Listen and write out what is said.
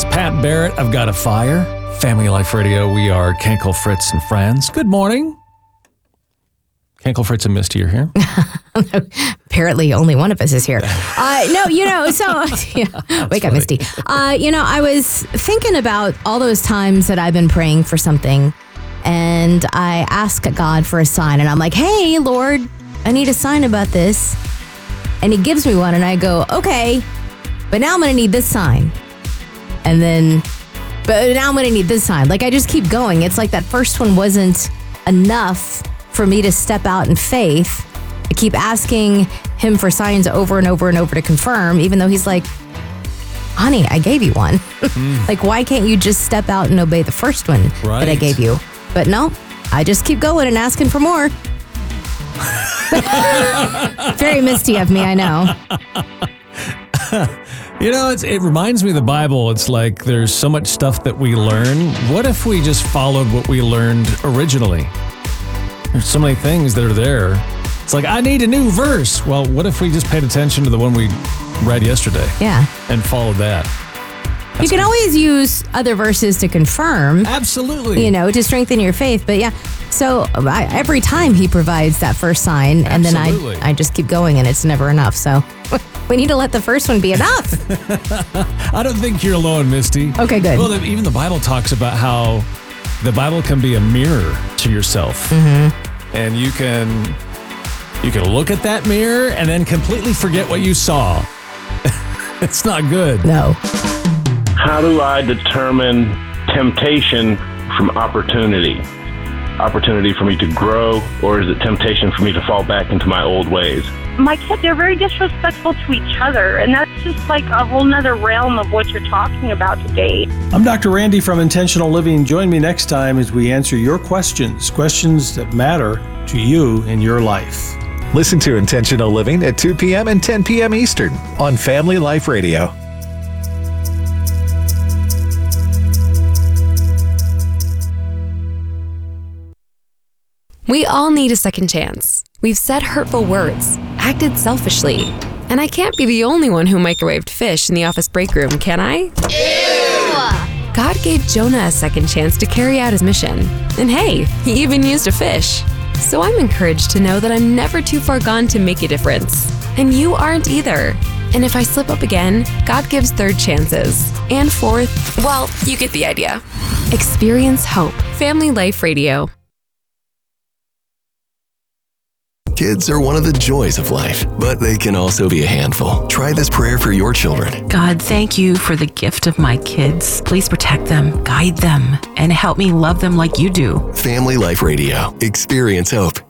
Pat Barrett, I've Got a Fire. Family Life Radio. We are Kenkel, Fritz, and friends. Good morning. Kenkel, Fritz, and Misty are here. Apparently, only one of us is here. Wake up, Misty. I was thinking about all those times that I've been praying for something, and I ask God for a sign, and I'm like, hey, Lord, I need a sign about this. And he gives me one, and I go, okay, but now I'm going to need this sign. And then, but now I'm going to need this sign. Like, I just keep going. It's like that first one wasn't enough for me to step out in faith. I keep asking him for signs over and over and over to confirm, even though he's like, honey, I gave you one. Like, why can't you just step out and obey the first one that I gave you? But no, I just keep going and asking for more. Very Misty of me, I know. It reminds me of the Bible. It's like there's so much stuff that we learn. What if we just followed what we learned originally? There's so many things that are there. It's like, I need a new verse. Well, what if we just paid attention to the one we read yesterday? Yeah. And followed that? You can always use other verses to confirm. Absolutely. To strengthen your faith. But yeah, so every time he provides that first sign, and then I just keep going, and it's never enough. So we need to let the first one be enough. I don't think you're alone, Misty. Okay, good. Well, even the Bible talks about how the Bible can be a mirror to yourself. And you can look at that mirror and then completely forget what you saw. It's not good. No. How do I determine temptation from opportunity? Opportunity for me to grow, or is it temptation for me to fall back into my old ways? My kids are very disrespectful to each other, and that's just like a whole nother realm of what you're talking about today. I'm Dr. Randy from Intentional Living. Join me next time as we answer your questions that matter to you in your life. Listen to Intentional Living at 2 p.m. and 10 p.m. Eastern on Family Life Radio. We all need a second chance. We've said hurtful words, acted selfishly, and I can't be the only one who microwaved fish in the office break room, can I? Ew! God gave Jonah a second chance to carry out his mission. And hey, he even used a fish. So I'm encouraged to know that I'm never too far gone to make a difference. And you aren't either. And if I slip up again, God gives third chances. And fourth, well, you get the idea. Experience hope. Family Life Radio. Kids are one of the joys of life, but they can also be a handful. Try this prayer for your children. God, thank you for the gift of my kids. Please protect them, guide them, and help me love them like you do. Family Life Radio. Experience hope.